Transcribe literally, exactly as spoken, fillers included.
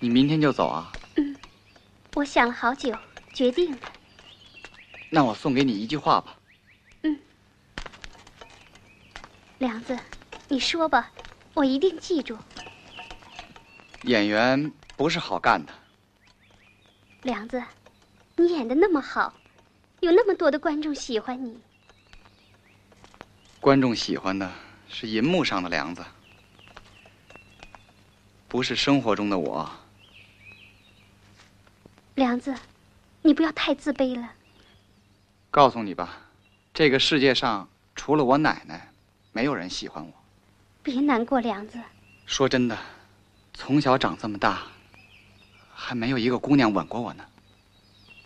你明天就走啊？ 嗯，我想了好久，决定了。 那我送给你一句话吧。 嗯，梁子，你说吧，我一定记住。 演员不是好干的。 梁子，你演得那么好，有那么多的观众喜欢你。 观众喜欢的是银幕上的梁子，不是生活中的我。 梁子，你不要太自卑了。 告诉你吧，这个世界上除了我奶奶，没有人喜欢我。 别难过，梁子。 说真的，从小长这么大，还没有一个姑娘吻过我呢。